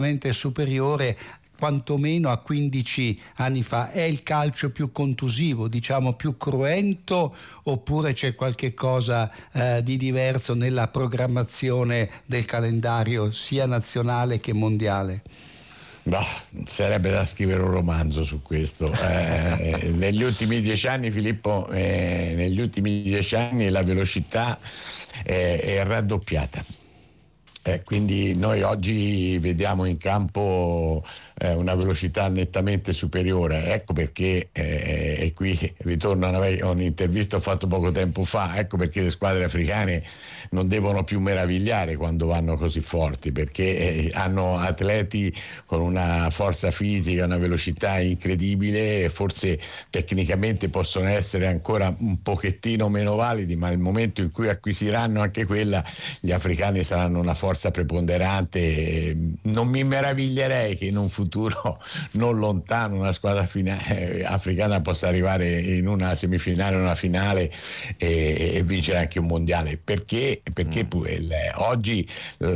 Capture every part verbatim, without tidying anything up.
nettamente superiore quantomeno a quindici anni fa. È il calcio più contusivo, diciamo più cruento, oppure c'è qualche cosa eh, di diverso nella programmazione del calendario sia nazionale che mondiale? Bah, sarebbe da scrivere un romanzo su questo. Eh, negli ultimi dieci anni, Filippo, eh, negli ultimi dieci anni la velocità eh, è raddoppiata. Eh, quindi noi oggi vediamo in campo eh, una velocità nettamente superiore. Ecco perché, eh, e qui ritorno a un'intervista che ho fatto poco tempo fa, ecco perché le squadre africane non devono più meravigliare quando vanno così forti, perché eh, hanno atleti con una forza fisica, una velocità incredibile, e forse tecnicamente possono essere ancora un pochettino meno validi, ma nel momento in cui acquisiranno anche quella, gli africani saranno una forza preponderante. Non mi meraviglierei che in un futuro non lontano una squadra fina- eh, africana possa arrivare in una semifinale, una finale e, e vincere anche un mondiale, perché perché mm. il, oggi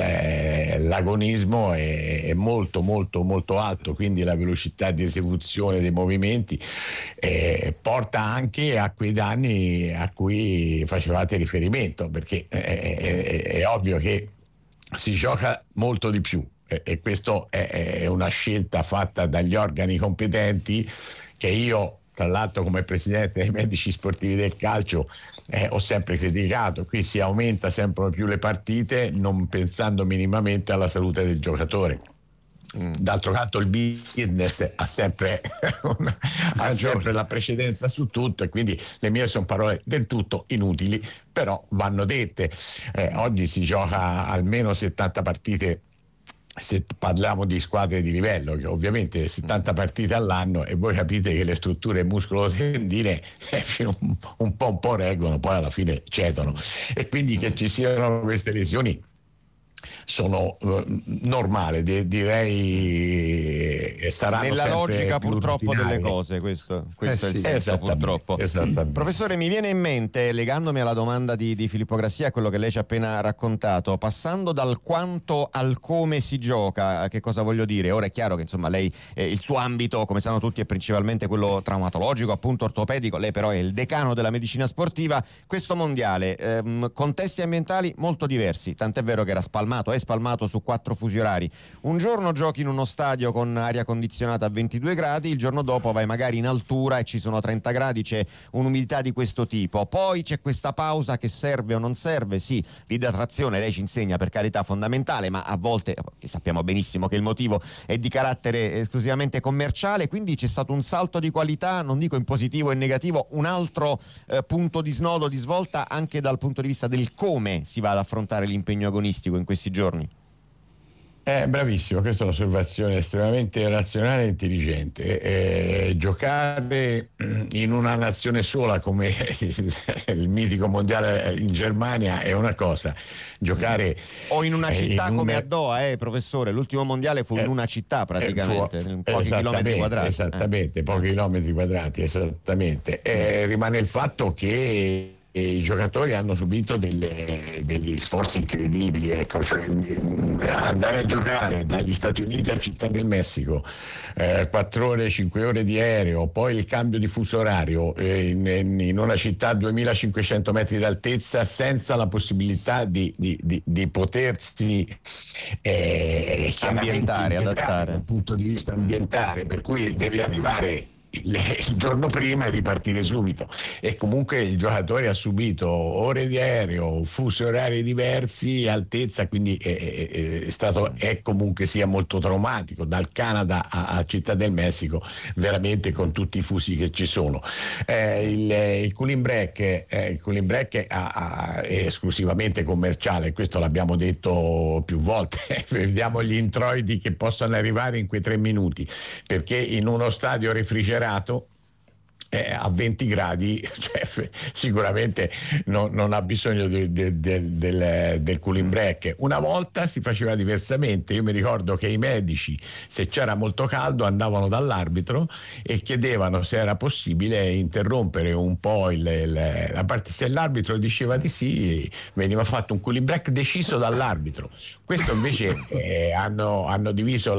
l, l'agonismo è, è molto molto molto alto, quindi la velocità di esecuzione dei movimenti eh, porta anche a quei danni a cui facevate riferimento, perché è, è, è ovvio che si gioca molto di più e, e questo è, è una scelta fatta dagli organi competenti, che io tra l'altro come presidente dei medici sportivi del calcio eh, ho sempre criticato. Qui si aumenta sempre più le partite non pensando minimamente alla salute del giocatore. Mm. D'altro canto il business ha sempre, una, ha sempre la precedenza su tutto, e quindi le mie sono parole del tutto inutili, però vanno dette. Eh, oggi si gioca almeno settanta partite, se parliamo di squadre di livello, che ovviamente settanta partite all'anno, e voi capite che le strutture muscolo-tendine eh, un, un po' un po' reggono, poi alla fine cedono, e quindi che ci siano queste lesioni sono uh, normale, di, direi eh, saranno nella logica purtroppo rutinarie. delle cose, questo, questo eh è il sì, senso purtroppo. Professore, mi viene in mente, legandomi alla domanda di, di Filippo Grassia, a quello che lei ci ha appena raccontato, passando dal quanto al come si gioca, che cosa voglio dire? Ora è chiaro che insomma lei eh, il suo ambito, come sanno tutti, è principalmente quello traumatologico, appunto ortopedico, lei però è il decano della medicina sportiva. Questo mondiale, ehm, contesti ambientali molto diversi, tant'è vero che era spalmato è spalmato su quattro fusi orari. Un giorno giochi in uno stadio con aria condizionata a ventidue gradi, il giorno dopo vai magari in altura e ci sono trenta gradi, c'è un'umidità di questo tipo. Poi c'è questa pausa che serve o non serve. Sì, l'idratazione, lei ci insegna, per carità, fondamentale, ma a volte sappiamo benissimo che il motivo è di carattere esclusivamente commerciale, quindi c'è stato un salto di qualità, non dico in positivo e in negativo, un altro eh, punto di snodo, di svolta anche dal punto di vista del come si va ad affrontare l'impegno agonistico in questi giorni. Eh, bravissimo, questa è un'osservazione estremamente razionale e intelligente. Eh, giocare in una nazione sola come il, il mitico mondiale in Germania è una cosa, giocare o in una città in come una... a Doha, eh, professore, l'ultimo mondiale fu eh, in una città praticamente, eh, fu... in pochi chilometri quadrati. Esattamente, eh. pochi chilometri quadrati, esattamente. Eh, rimane il fatto che e i giocatori hanno subito delle, degli sforzi incredibili, ecco, cioè, andare a giocare dagli Stati Uniti a Città del Messico, eh, quattro ore, cinque ore di aereo, poi il cambio di fuso orario eh, in, in una città a duemilacinquecento metri d'altezza, senza la possibilità di, di, di, di potersi eh, ambientare, adattare dal punto di vista ambientale, per cui devi arrivare il giorno prima e ripartire subito, e comunque il giocatore ha subito ore di aereo, fusi orari diversi, altezza, quindi è, è, è stato è comunque sia molto traumatico, dal Canada a, a Città del Messico, veramente con tutti i fusi che ci sono. Eh, il, il cooling break, eh, il cooling break ha, ha, è esclusivamente commerciale, questo l'abbiamo detto più volte. Vediamo gli introiti che possono arrivare in quei tre minuti, perché in uno stadio refrigerato Eh, a venti gradi, cioè, sicuramente non, non ha bisogno del, del, del, del cooling break. Una volta si faceva diversamente. Io mi ricordo che i medici, se c'era molto caldo, andavano dall'arbitro e chiedevano se era possibile interrompere un po' il, il, la parte. Se l'arbitro diceva di sì, veniva fatto un cooling break deciso dall'arbitro. Questo invece eh, hanno, hanno diviso